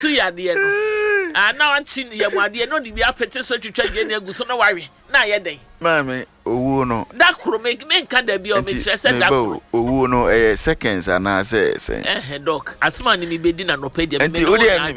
tu yade no na wanchi yamade no de bi apete so twetwa je na agu so no wawe na ye den mami owu no da kuro me nka da bi o me kire se da kuro owu no seconds ana se doc asma ni mi bedi na no pedia me